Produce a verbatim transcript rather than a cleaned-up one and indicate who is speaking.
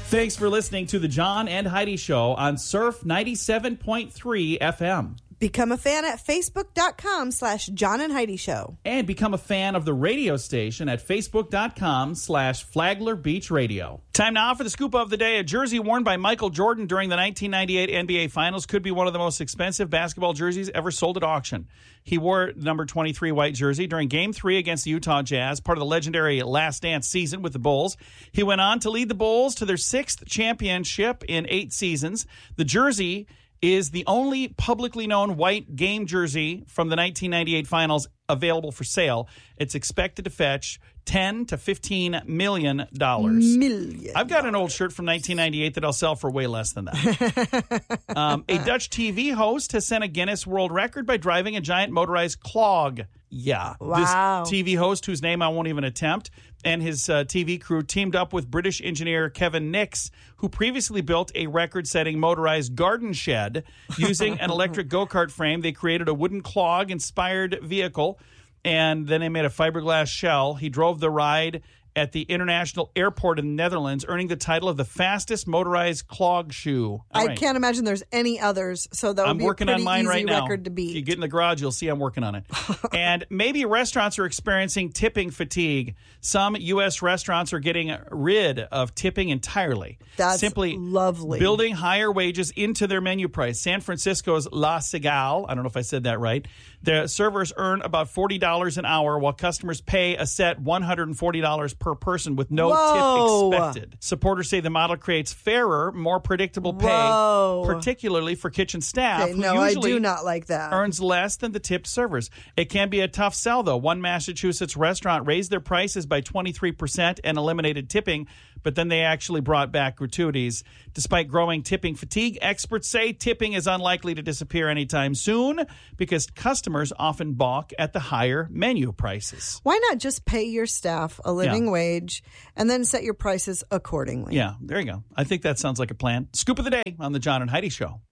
Speaker 1: Thanks for listening to the John and Heidi Show on Surf ninety-seven point three F M.
Speaker 2: Become a fan at facebook.com slash John and Heidi Show.
Speaker 1: And become a fan of the radio station at facebook.com slash Flagler Beach Radio. Time now for the scoop of the day. A jersey worn by Michael Jordan during the nineteen ninety-eight N B A Finals could be one of the most expensive basketball jerseys ever sold at auction. He wore number twenty-three white jersey during Game three against the Utah Jazz, part of the legendary Last Dance season with the Bulls. He went on to lead the Bulls to their sixth championship in eight seasons. The jersey is the only publicly known white game jersey from the nineteen ninety-eight Finals available for sale. It's expected to fetch ten to fifteen million dollars.
Speaker 2: Million.
Speaker 1: I've got an old shirt from nineteen ninety-eight that I'll sell for way less than that. um, a Dutch T V host has set a Guinness World Record by driving a giant motorized clog. Yeah.
Speaker 2: Wow.
Speaker 1: This T V host, whose name I won't even attempt, and his uh, T V crew teamed up with British engineer Kevin Nix, who previously built a record-setting motorized garden shed using an electric go-kart frame. They created a wooden clog-inspired vehicle, and then they made a fiberglass shell. He drove the ride at the International Airport in the Netherlands, earning the title of the fastest motorized clog shoe. All
Speaker 2: I
Speaker 1: right.
Speaker 2: can't imagine there's any others, so that would
Speaker 1: I'm
Speaker 2: be
Speaker 1: working
Speaker 2: a pretty
Speaker 1: on mine
Speaker 2: easy
Speaker 1: right now.
Speaker 2: record to beat.
Speaker 1: If you get in the garage, you'll see I'm working on it. And maybe restaurants are experiencing tipping fatigue. Some U S restaurants are getting rid of tipping entirely.
Speaker 2: That's
Speaker 1: Simply
Speaker 2: lovely.
Speaker 1: building higher wages into their menu price. San Francisco's La Cigale, I don't know if I said that right, the servers earn about forty dollars an hour while customers pay a set one hundred forty dollars per person with no
Speaker 2: Whoa.
Speaker 1: tip expected. Supporters say the model creates fairer, more predictable pay,
Speaker 2: Whoa.
Speaker 1: particularly for kitchen staff,
Speaker 2: Okay,
Speaker 1: who
Speaker 2: no, I
Speaker 1: usually
Speaker 2: do not like that.
Speaker 1: earns less than the tipped servers. It can be a tough sell, though. One Massachusetts restaurant raised their prices by twenty-three percent and eliminated tipping, but then they actually brought back gratuities. Despite growing tipping fatigue, experts say tipping is unlikely to disappear anytime soon because customers often balk at the higher menu prices.
Speaker 2: Why not just pay your staff a living
Speaker 1: Yeah.
Speaker 2: wage and then set your prices accordingly?
Speaker 1: Yeah, there you go. I think that sounds like a plan. Scoop of the day on the John and Heidi Show.